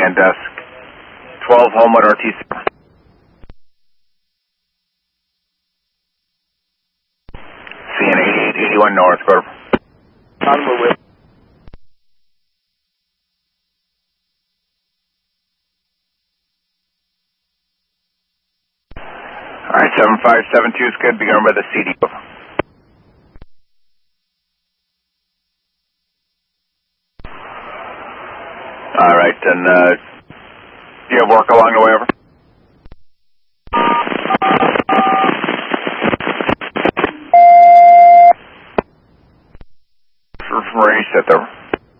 command desk. 12 Homewood RTC. CN 8881 North, go. On the way. Alright, 7572 is good. Begin by the CD. Alright, and do you have work along the way, over? From where you sit there.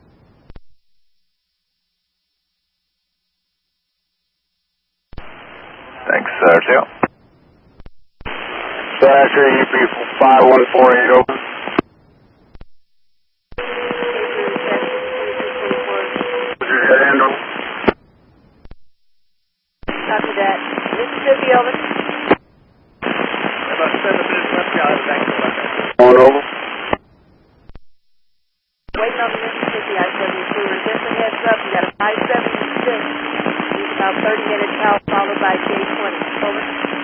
Thanks, Theo. Sasha, you people, 5148 over. Your head handle. Copy that. Mississippi, over. About 7 minutes left, guys. Thanks for that. One over. Waiting on the Mississippi I-72. Just a heads up, you got a 576. It's about 30 minutes out, followed by J20. Over.